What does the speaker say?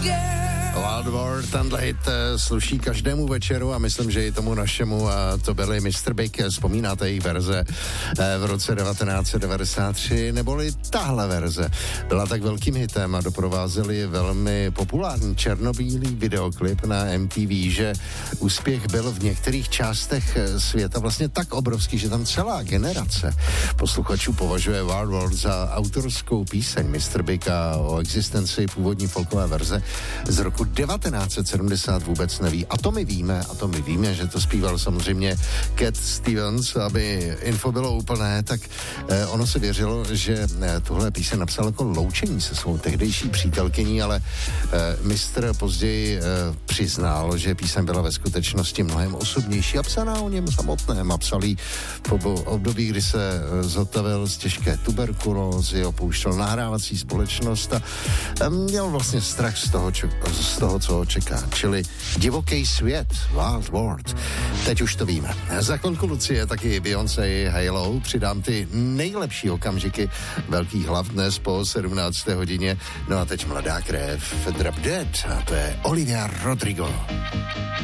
Wild World, tenhle hit sluší každému večeru a myslím, že i tomu našemu, a to byli Mr. Big, vzpomínáte jejich verze v roce 1993, neboli tahle verze byla tak velkým hitem a doprovázeli velmi populární černobílý videoklip na MTV, že úspěch byl v některých částech světa vlastně tak obrovský, že tam celá generace posluchačů považuje Wild World za autorskou píseň Mr. Big a o existenci původní folkové verze z roku 1970 vůbec neví. A to my víme, že to zpíval samozřejmě Cat Stevens, aby info bylo úplné, tak ono se věřilo, že tuhle píseň napsal jako loučení se svou tehdejší přítelkyní, ale mistr později přiznal, že píseň byla ve skutečnosti mnohem osobnější a psaná o něm samotném a psal jí v období, kdy se zotavil z těžké tuberkulózy, opouštěl nahrávací společnost a měl vlastně strach z toho, co ho čeká, čili divoký svět, Wild World. Teď už to víme. Za chvilku Lucie, taky Beyoncé, Halo, přidám ty nejlepší okamžiky velkých hlav dnes po 17. hodině. No a teď mladá krev, Drop Dead, a to je Olivia Rodrigo.